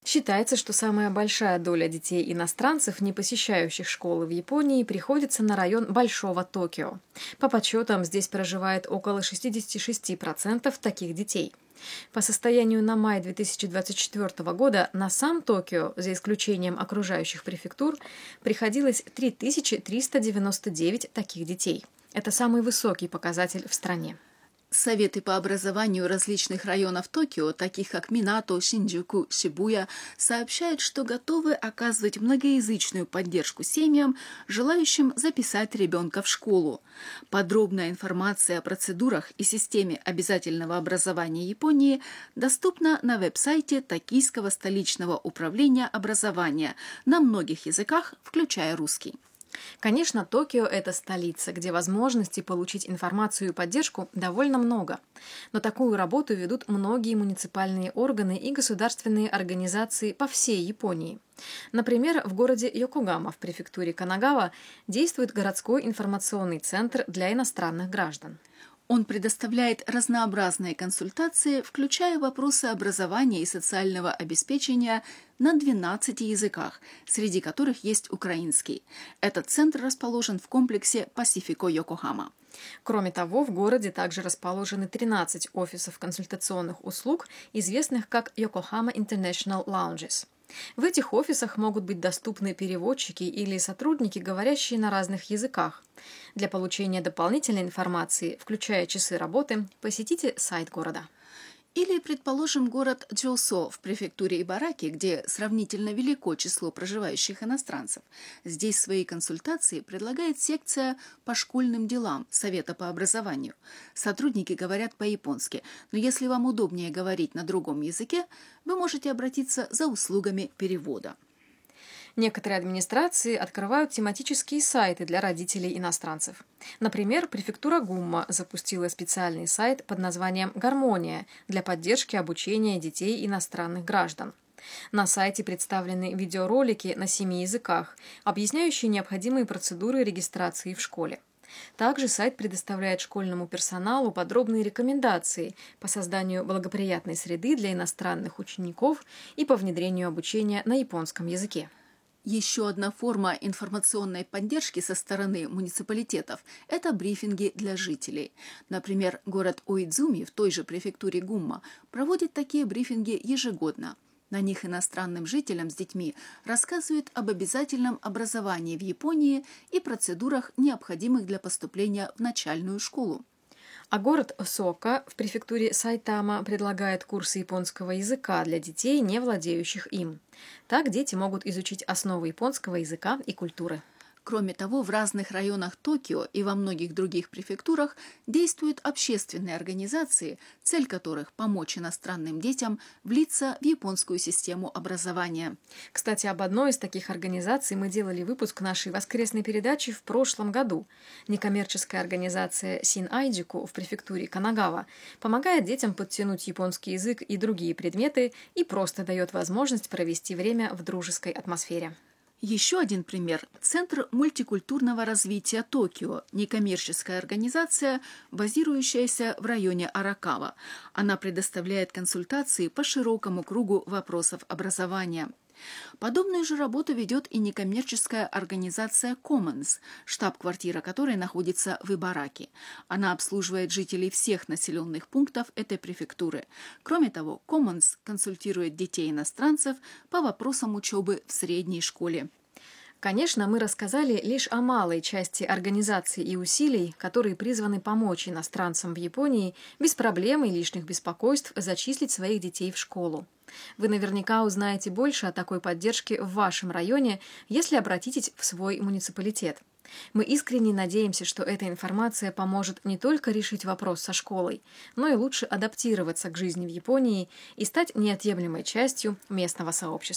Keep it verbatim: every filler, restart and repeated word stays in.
Считается, что самая большая доля детей-иностранцев, не посещающих школы в Японии, приходится на район Большого Токио. По подсчетам, здесь проживает около шестьдесят шесть процентов таких детей. По состоянию на май две тысячи двадцать четвёртого года на сам Токио, за исключением окружающих префектур, приходилось три тысячи триста девяносто девять таких детей. Это самый высокий показатель в стране. Советы по образованию различных районов Токио, таких как Минато, Шинджуку, Шибуя, сообщают, что готовы оказывать многоязычную поддержку семьям, желающим записать ребенка в школу. Подробная информация о процедурах и системе обязательного образования Японии доступна на веб-сайте Токийского столичного управления образования на многих языках, включая русский. Конечно, Токио – это столица, где возможностей получить информацию и поддержку довольно много. Но такую работу ведут многие муниципальные органы и государственные организации по всей Японии. Например, в городе Йокогама в префектуре Канагава действует городской информационный центр для иностранных граждан. Он предоставляет разнообразные консультации, включая вопросы образования и социального обеспечения на двенадцати языках, среди которых есть украинский. Этот центр расположен в комплексе Пасифико Йокохама. Кроме того, в городе также расположены тринадцать офисов консультационных услуг, известных как Yokohama International Lounges. В этих офисах могут быть доступны переводчики или сотрудники, говорящие на разных языках. Для получения дополнительной информации, включая часы работы, посетите сайт города. Или, предположим, город Джосо в префектуре Ибараки, где сравнительно велико число проживающих иностранцев. Здесь свои консультации предлагает секция по школьным делам Совета по образованию. Сотрудники говорят по-японски, но если вам удобнее говорить на другом языке, вы можете обратиться за услугами перевода. Некоторые администрации открывают тематические сайты для родителей иностранцев. Например, префектура Гумма запустила специальный сайт под названием «Гармония» для поддержки обучения детей иностранных граждан. На сайте представлены видеоролики на семи языках, объясняющие необходимые процедуры регистрации в школе. Также сайт предоставляет школьному персоналу подробные рекомендации по созданию благоприятной среды для иностранных учеников и по внедрению обучения на японском языке. Еще одна форма информационной поддержки со стороны муниципалитетов – это брифинги для жителей. Например, город Уидзуми в той же префектуре Гумма проводит такие брифинги ежегодно. На них иностранным жителям с детьми рассказывают об обязательном образовании в Японии и процедурах, необходимых для поступления в начальную школу. А город Осака в префектуре Сайтама предлагает курсы японского языка для детей, не владеющих им. Так дети могут изучить основы японского языка и культуры. Кроме того, в разных районах Токио и во многих других префектурах действуют общественные организации, цель которых – помочь иностранным детям влиться в японскую систему образования. Кстати, об одной из таких организаций мы делали выпуск нашей воскресной передачи в прошлом году. Некоммерческая организация Син-Айджику в префектуре Канагава помогает детям подтянуть японский язык и другие предметы и просто дает возможность провести время в дружеской атмосфере. Еще один пример – Центр мультикультурного развития Токио, некоммерческая организация, базирующаяся в районе Аракава. Она предоставляет консультации по широкому кругу вопросов образования. Подобную же работу ведет и некоммерческая организация Commons, штаб-квартира которой находится в Ибараки. Она обслуживает жителей всех населенных пунктов этой префектуры. Кроме того, Commons консультирует детей-иностранцев по вопросам учебы в средней школе. Конечно, мы рассказали лишь о малой части организаций и усилий, которые призваны помочь иностранцам в Японии без проблем и лишних беспокойств зачислить своих детей в школу. Вы наверняка узнаете больше о такой поддержке в вашем районе, если обратитесь в свой муниципалитет. Мы искренне надеемся, что эта информация поможет не только решить вопрос со школой, но и лучше адаптироваться к жизни в Японии и стать неотъемлемой частью местного сообщества.